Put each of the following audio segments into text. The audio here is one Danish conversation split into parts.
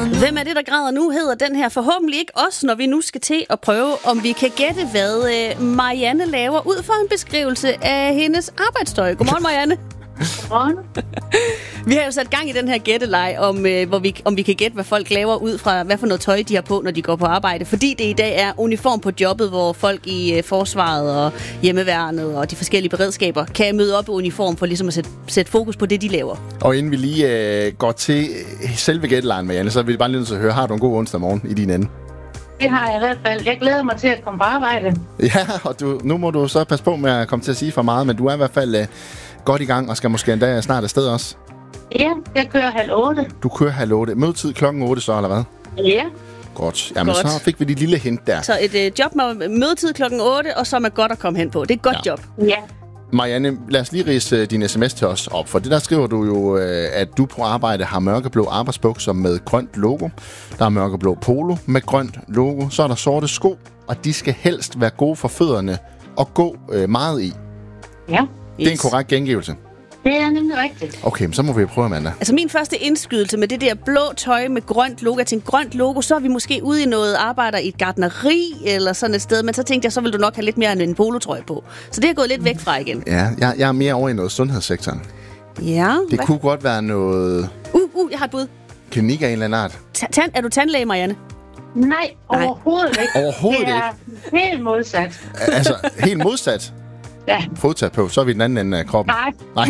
Hvem er det, der græder nu, hedder den her. Forhåbentlig ikke os, når vi nu skal til at prøve, om vi kan gætte, hvad Marianne laver ud fra en beskrivelse af hendes arbejdstøj. Godmorgen, Marianne. Godmorgen. Vi har jo sat gang i den her gætteleg, om vi kan gætte, hvad folk laver ud fra, hvad for noget tøj de har på, når de går på arbejde. Fordi det i dag er uniform på jobbet, hvor folk i forsvaret og hjemmeværnet og de forskellige beredskaber kan møde op i uniform for ligesom at sætte fokus på det, de laver. Og inden vi lige går til selve gættelejen, Marianne, så vil vi bare lige nødt til at høre, har du en god onsdag morgen i din ende? Det har jeg i hvert fald. Jeg glæder mig til at komme på arbejde. Ja, og nu må du så passe på med at komme til at sige for meget, men du er i hvert fald godt i gang og skal måske endda snart afsted også. Ja, jeg kører 7:30. Du kører 7:30. Mødetid klokken 8 så, eller hvad? Ja. Godt. Jamen, så fik vi dit lille hint der. Så et job med mødetid klokken 8, og så er godt at komme hen på. Det er et godt job. Ja. Marianne, lad os lige ridse din sms til os op, for det der skriver du jo, at du på arbejde har mørkeblå arbejdsbukser med grønt logo. Der er mørkeblå polo med grønt logo. Så er der sorte sko, og de skal helst være gode for fødderne og gå meget i. Ja. Det er en korrekt gengivelse. Det er nemlig rigtigt. Okay, så må vi prøve, Amanda. Altså min første indskydelse med det der blå tøj med grønt logo, til en grønt logo, så er vi måske ude i noget arbejder i et gartneri eller sådan et sted, men så tænkte jeg, så vil du nok have lidt mere end en polotrøje på. Så det er gået lidt væk fra igen. Ja, jeg er mere over i noget sundhedssektoren. Ja. Det kunne godt være noget... Jeg har et bud. Klinik af en eller anden art. Er du tandlæge, Marianne? Nej, overhovedet ikke. Overhovedet ikke? Det er helt modsat. Altså, helt modsat? Ja. Fodterapeut, så er vi den anden ende af kroppen. Nej.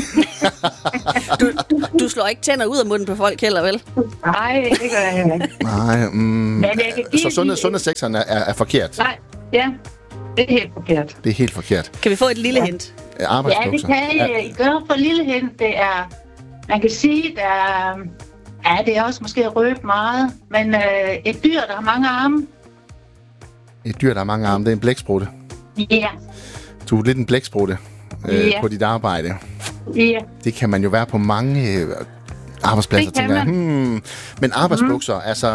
Du slår ikke tænder ud af munden på folk heller, vel? Nej, det gør jeg ikke. Nej, Men jeg kan give så sundhedssektoren er forkert? Nej, ja. Det er helt forkert. Det er helt forkert. Kan vi få et lille hint? Arbejdsbukser. Ja, det kan I gøre for lille hint. Det er... Man kan sige, der er... Ja, det er også måske røbt meget. Men et dyr, der har mange arme. Et dyr, der har mange arme, det er en blæksprutte. Ja. Du er lidt en blæksprutte på dit arbejde. Ja. Det kan man jo være på mange arbejdspladser, tænker jeg. Men arbejdsbukser, altså...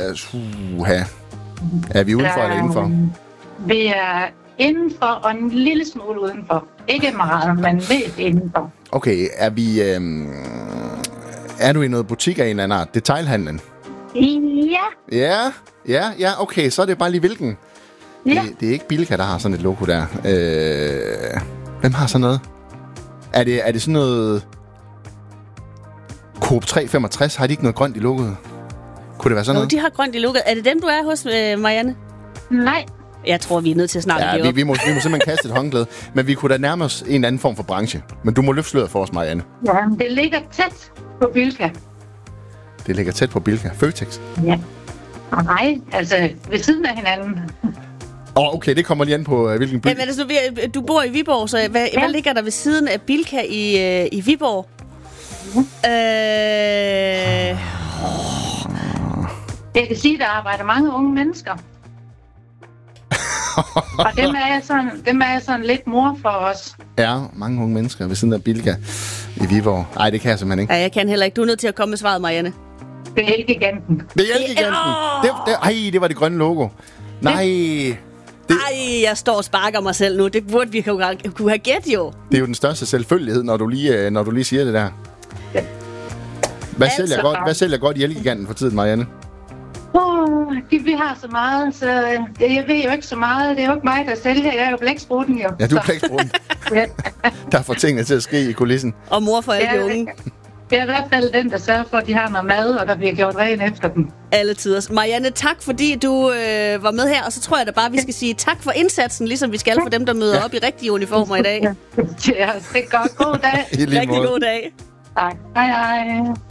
Er vi udenfor eller indenfor? Vi er indenfor og en lille smule udenfor. Ikke meget, men mest indenfor. Okay, er vi... er du i noget butik af en eller anden art? Detailhandlen? Ja. Ja, okay, så er det bare lige hvilken. Ja. Det er ikke Bilka, der har sådan et logo der. Hvem har sådan noget? Er det sådan noget... Coop 365, har de ikke noget grønt i logoet? Kunne det være sådan noget? De har grønt i logoet. Er det dem, du er hos, Marianne? Nej. Jeg tror, vi er nødt til at snakke det op. Vi må simpelthen kaste et håndklæde. Men vi kunne da nærme os en anden form for branche. Men du må løfte sløret for os, Marianne. Ja, det ligger tæt på Bilka. Det ligger tæt på Bilka. Føtex? Ja. Nej, altså ved siden af hinanden. Okay, det kommer lige an på, hvilken by. Jamen, altså, du bor i Viborg, så hvad ligger der ved siden af Bilka i Viborg? Jeg kan sige, at der arbejder mange unge mennesker. Og dem er sådan lidt mor for os. Ja, mange unge mennesker ved siden af Bilka i Viborg. Nej, det kan jeg simpelthen ikke. Nej, jeg kan heller ikke. Du er nødt til at komme med svaret, Marianne. Det er Elgiganten. Det er Elgiganten. Det var det grønne logo. Nej. Jeg står og sparker mig selv nu. Det burde vi kunne have gæt, jo. Det er jo den største selvfølgelighed, når du lige siger det der. Hvad sælger godt i Elgiganten for tiden, Marianne? Vi har så meget, så jeg ved jo ikke så meget. Det er jo ikke mig, der sælger. Jeg er jo blæksprutten, jo. Ja, du er blæksprutten. Der får tingene til at ske i kulissen. Og mor for alle de unge. Det er i hvert fald den, der sørger for, at de har noget mad, og der bliver gjort ren efter dem. Alle tider. Marianne, tak fordi du var med her, og så tror jeg da bare, vi skal sige tak for indsatsen, ligesom vi skal for dem, der møder op i rigtige uniformer i dag. Ja, det er godt. God dag. Rigtig god dag. Tak. Hej.